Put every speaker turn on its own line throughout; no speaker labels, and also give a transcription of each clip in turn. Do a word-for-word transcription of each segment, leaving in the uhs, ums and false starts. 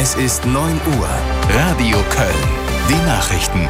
Es ist neun Uhr. Radio Köln. Die Nachrichten.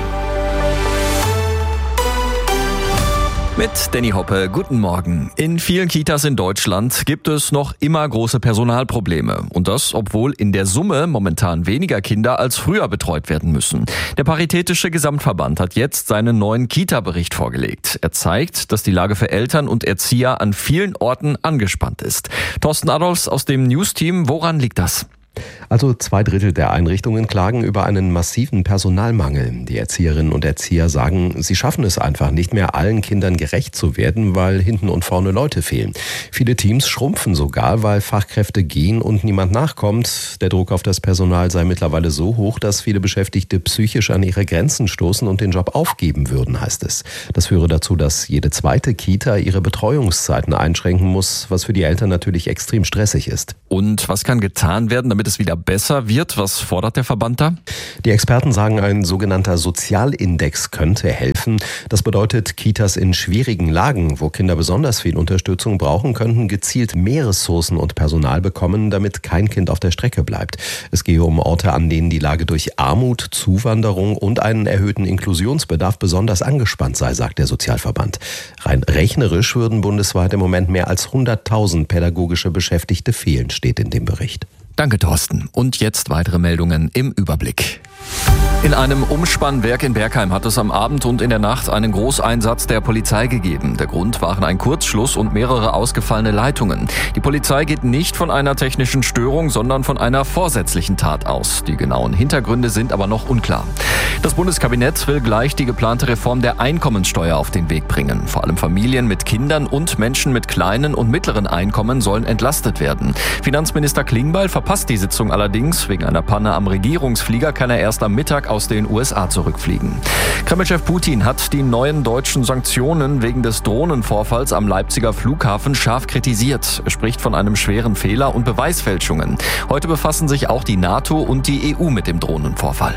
Mit Danny Hoppe, guten Morgen. In vielen Kitas in Deutschland gibt es noch immer große Personalprobleme. Und das, obwohl in der Summe momentan weniger Kinder als früher betreut werden müssen. Der Paritätische Gesamtverband hat jetzt seinen neuen Kita-Bericht vorgelegt. Er zeigt, dass die Lage für Eltern und Erzieher an vielen Orten angespannt ist. Thorsten Adolfs aus dem News-Team, woran liegt das?
Also zwei Drittel der Einrichtungen klagen über einen massiven Personalmangel. Die Erzieherinnen und Erzieher sagen, sie schaffen es einfach nicht mehr, allen Kindern gerecht zu werden, weil hinten und vorne Leute fehlen. Viele Teams schrumpfen sogar, weil Fachkräfte gehen und niemand nachkommt. Der Druck auf das Personal sei mittlerweile so hoch, dass viele Beschäftigte psychisch an ihre Grenzen stoßen und den Job aufgeben würden, heißt es. Das führe dazu, dass jede zweite Kita ihre Betreuungszeiten einschränken muss, was für die Eltern natürlich extrem stressig ist.
Und was kann getan werden, damit es wieder besser wird? Was fordert der Verband da?
Die Experten sagen, ein sogenannter Sozialindex könnte helfen. Das bedeutet, Kitas in schwierigen Lagen, wo Kinder besonders viel Unterstützung brauchen, könnten gezielt mehr Ressourcen und Personal bekommen, damit kein Kind auf der Strecke bleibt. Es gehe um Orte, an denen die Lage durch Armut, Zuwanderung und einen erhöhten Inklusionsbedarf besonders angespannt sei, sagt der Sozialverband. Rein rechnerisch würden bundesweit im Moment mehr als hunderttausend pädagogische Beschäftigte fehlen, steht in dem Bericht.
Danke, Thorsten. Und jetzt weitere Meldungen im Überblick. In einem Umspannwerk in Bergheim hat es am Abend und in der Nacht einen Großeinsatz der Polizei gegeben. Der Grund waren ein Kurzschluss und mehrere ausgefallene Leitungen. Die Polizei geht nicht von einer technischen Störung, sondern von einer vorsätzlichen Tat aus. Die genauen Hintergründe sind aber noch unklar. Das Bundeskabinett will gleich die geplante Reform der Einkommensteuer auf den Weg bringen. Vor allem Familien mit Kindern und Menschen mit kleinen und mittleren Einkommen sollen entlastet werden. Finanzminister Klingbeil verpasst die Sitzung allerdings. Wegen einer Panne am Regierungsflieger kann er erst am Mittag aus den U S A zurückfliegen. Kremlchef Putin hat die neuen deutschen Sanktionen wegen des Drohnenvorfalls am Leipziger Flughafen scharf kritisiert. Er spricht von einem schweren Fehler und Beweisfälschungen. Heute befassen sich auch die NATO und die E U mit dem Drohnenvorfall.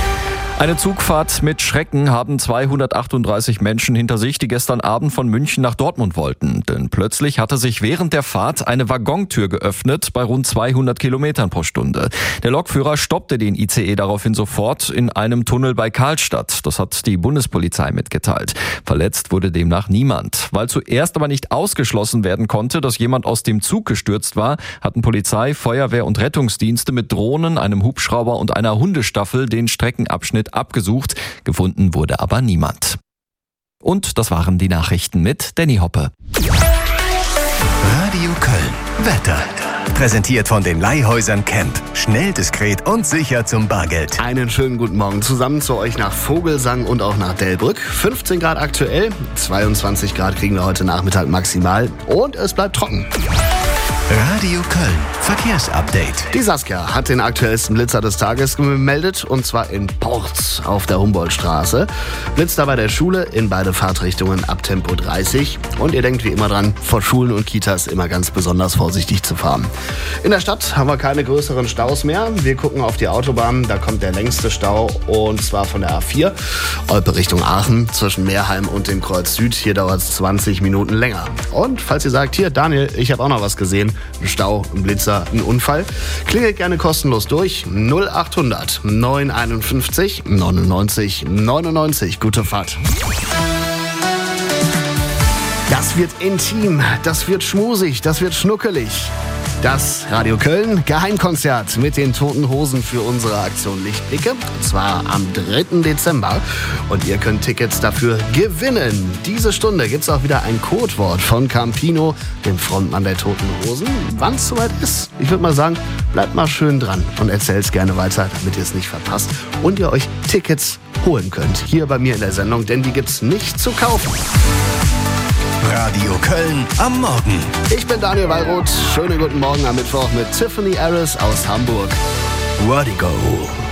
Eine Zugfahrt mit Schrecken haben zweihundertachtunddreißig Menschen hinter sich, die gestern Abend von München nach Dortmund wollten. Denn plötzlich hatte sich während der Fahrt eine Waggontür geöffnet bei rund zweihundert Kilometern pro Stunde. Der Lokführer stoppte den I C E daraufhin sofort in einem Tunnel bei Karlstadt. Das hat die Bundespolizei mitgeteilt. Verletzt wurde demnach niemand. Weil zuerst aber nicht ausgeschlossen werden konnte, dass jemand aus dem Zug gestürzt war, hatten Polizei, Feuerwehr und Rettungsdienste mit Drohnen, einem Hubschrauber und einer Hundestaffel den Streckenabschnitt abgesucht. Gefunden wurde aber niemand. Und das waren die Nachrichten mit Danny Hoppe.
Radio Köln. Wetter. Präsentiert von den Leihhäusern Camp. Schnell, diskret und sicher zum Bargeld.
Einen schönen guten Morgen zusammen zu euch nach Vogelsang und auch nach Delbrück. fünfzehn Grad aktuell, zweiundzwanzig Grad kriegen wir heute Nachmittag maximal und es bleibt trocken.
Radio Köln. Verkehrsupdate.
Die Saskia hat den aktuellsten Blitzer des Tages gemeldet und zwar in Porz auf der Humboldtstraße. Blitzt da bei der Schule in beide Fahrtrichtungen ab Tempo dreißig. Und ihr denkt wie immer dran, vor Schulen und Kitas immer ganz besonders vorsichtig zu fahren. In der Stadt haben wir keine größeren Staus mehr. Wir gucken auf die Autobahn, da kommt der längste Stau und zwar von der A vier. Olpe Richtung Aachen zwischen Meerheim und dem Kreuz Süd. Hier dauert es zwanzig Minuten länger. Und falls ihr sagt, hier Daniel, ich habe auch noch was gesehen. Ein Stau, ein Blitzer, ein Unfall. Klingelt gerne kostenlos durch. null achthundert neunhunderteinundfünfzig neunundneunzig neunundneunzig. Gute Fahrt. Das wird intim, das wird schmusig, das wird schnuckelig. Das Radio Köln Geheimkonzert mit den Toten Hosen für unsere Aktion Lichtblicke. Und zwar am dritten Dezember. Und ihr könnt Tickets dafür gewinnen. Diese Stunde gibt es auch wieder ein Codewort von Campino, dem Frontmann der Toten Hosen. Wann es soweit ist, ich würde mal sagen, bleibt mal schön dran und erzählt es gerne weiter, damit ihr es nicht verpasst. Und ihr euch Tickets holen könnt. Hier bei mir in der Sendung, denn die gibt's nicht zu kaufen.
Radio Köln am Morgen.
Ich bin Daniel Wallroth. Schönen guten Morgen am Mittwoch mit Tiffany Harris aus Hamburg. Vertigo.